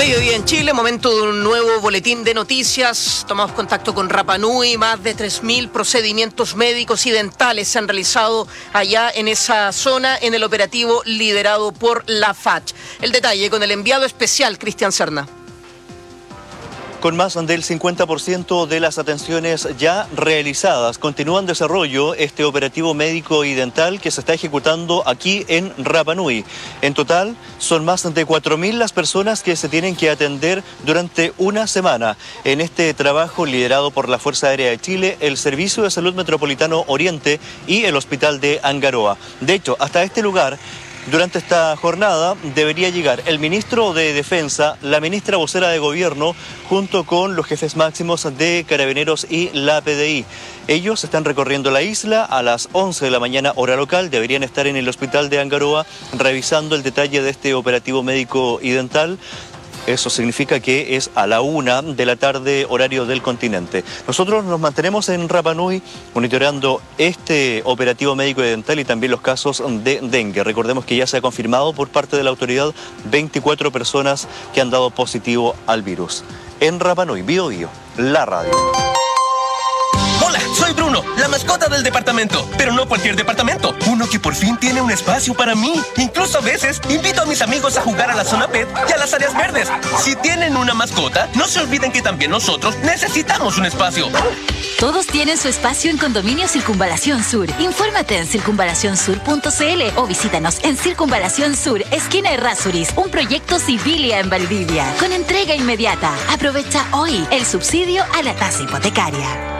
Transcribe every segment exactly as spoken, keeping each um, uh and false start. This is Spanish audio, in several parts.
Mediodía en Chile, momento de un nuevo boletín de noticias. Tomamos contacto con Rapa Nui. Más de tres mil procedimientos médicos y dentales se han realizado allá en esa zona en el operativo liderado por la F A C. El detalle con el enviado especial Cristian Serna. Con más del cincuenta por ciento de las atenciones ya realizadas, continúa en desarrollo este operativo médico y dental que se está ejecutando aquí en Rapa Nui. En total, son más de cuatro mil las personas que se tienen que atender durante una semana. En este trabajo liderado por la Fuerza Aérea de Chile, el Servicio de Salud Metropolitano Oriente y el Hospital de Angaroa. De hecho, hasta este lugar, durante esta jornada debería llegar el ministro de Defensa, la ministra vocera de Gobierno, junto con los jefes máximos de Carabineros y la P D I. Ellos están recorriendo la isla a las once de la mañana hora local. Deberían estar en el Hospital de Angaroa revisando el detalle de este operativo médico y dental. Eso significa que es a la una de la tarde, horario del continente. Nosotros nos mantenemos en Rapa Nui monitoreando este operativo médico y dental y también los casos de dengue. Recordemos que ya se ha confirmado por parte de la autoridad veinticuatro personas que han dado positivo al virus. En Rapa Nui, Bio Bio, la radio. Hola, soy Bruno, la mascota del departamento. Pero no cualquier departamento, uno que por fin tiene un espacio para mí. Incluso a veces invito a mis amigos a jugar a la zona pet y a las áreas verdes. Si tienen una mascota, no se olviden que también nosotros necesitamos un espacio. Todos tienen su espacio en Condominio Circunvalación Sur. Infórmate en circunvalación sur punto c l o visítanos en Circunvalación Sur, esquina Errázuriz, un proyecto Civilia en Valdivia, con entrega inmediata. Aprovecha hoy el subsidio a la tasa hipotecaria.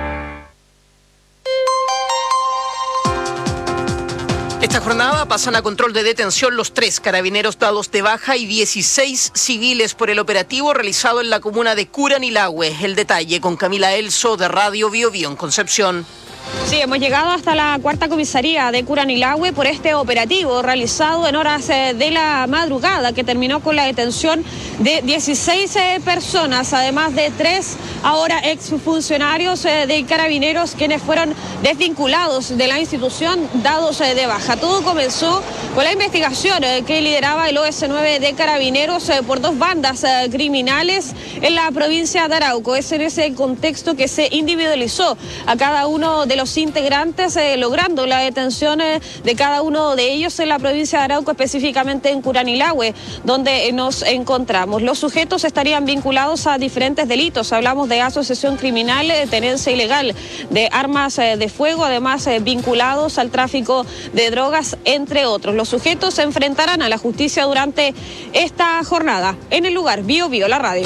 Esta jornada pasan a control de detención los tres carabineros dados de baja y dieciséis civiles por el operativo realizado en la comuna de Curanilahue. El detalle con Camila Elso de Radio Bio Bio en Concepción. Sí, hemos llegado hasta la cuarta comisaría de Curanilahue por este operativo realizado en horas de la madrugada que terminó con la detención de dieciséis personas, además de tres ahora exfuncionarios de Carabineros quienes fueron desvinculados de la institución, dados de baja. Todo comenzó con la investigación que lideraba el O S nueve de Carabineros por dos bandas criminales en la provincia de Arauco. Es en ese contexto que se individualizó a cada uno de los integrantes, eh, logrando la detención eh, de cada uno de ellos en la provincia de Arauco, específicamente en Curanilahue, donde eh, nos encontramos. Los sujetos estarían vinculados a diferentes delitos. Hablamos de asociación criminal, de tenencia ilegal de armas eh, de fuego, además eh, vinculados al tráfico de drogas, entre otros. Los sujetos se enfrentarán a la justicia durante esta jornada. En el lugar, Bio Bio, la radio.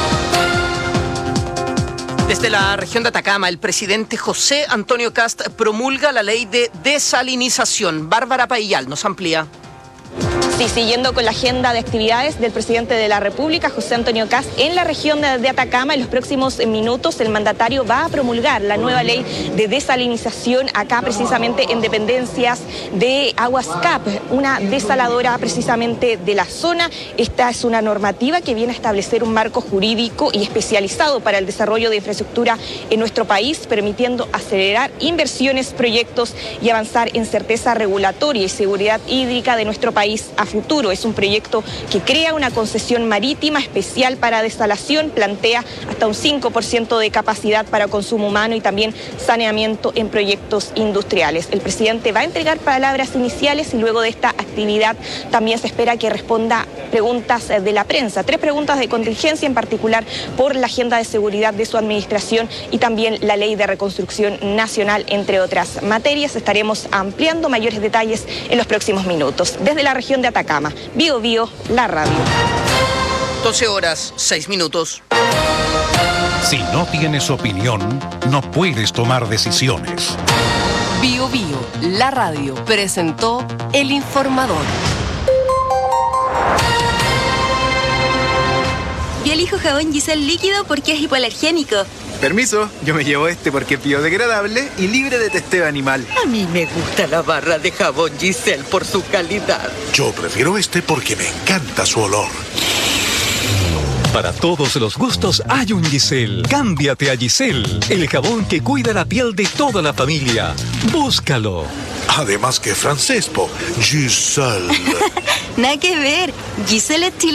Desde la región de Atacama, el presidente José Antonio Kast promulga la ley de desalinización. Bárbara Paillal nos amplía. Sí, siguiendo con la agenda de actividades del presidente de la República, José Antonio Kast, en la región de Atacama, en los próximos minutos el mandatario va a promulgar la nueva ley de desalinización acá precisamente en dependencias de Aguas Cap, una desaladora precisamente de la zona. Esta es una normativa que viene a establecer un marco jurídico y especializado para el desarrollo de infraestructura en nuestro país, permitiendo acelerar inversiones, proyectos y avanzar en certeza regulatoria y seguridad hídrica de nuestro país a futuro. Es un proyecto que crea una concesión marítima especial para desalación, plantea hasta un cinco por ciento de capacidad para consumo humano y también saneamiento en proyectos industriales. El presidente va a entregar palabras iniciales y luego de esta actividad también se espera que responda preguntas de la prensa. Tres preguntas de contingencia, en particular por la agenda de seguridad de su administración y también la ley de reconstrucción nacional, entre otras materias. Estaremos ampliando mayores detalles en los próximos minutos. Desde la región de Atacama, Bio Bio, la radio. doce horas, seis minutos. Si no tienes opinión, no puedes tomar decisiones. Bio Bio, la radio, presentó El Informador. Yo elijo jabón Giselle líquido porque es hipoalergénico. Permiso, yo me llevo este porque es biodegradable y libre de testeo animal. A mí me gusta la barra de jabón Giselle por su calidad. Yo prefiero este porque me encanta su olor. Para todos los gustos hay un Giselle. Cámbiate a Giselle, el jabón que cuida la piel de toda la familia. Búscalo. Además que francés, po. Giselle. Nada que ver. Giselle es chilena.